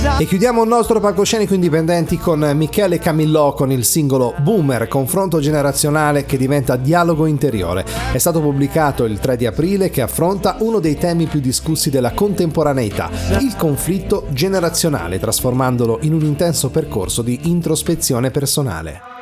E chiudiamo il nostro palcoscenico indipendenti con Michele Camillò con il singolo Boomer, confronto generazionale che diventa dialogo interiore. È stato pubblicato il 3 di aprile, che affronta uno dei temi più discussi della contemporaneità, il conflitto generazionale, trasformandolo in un intenso percorso di introspezione personale.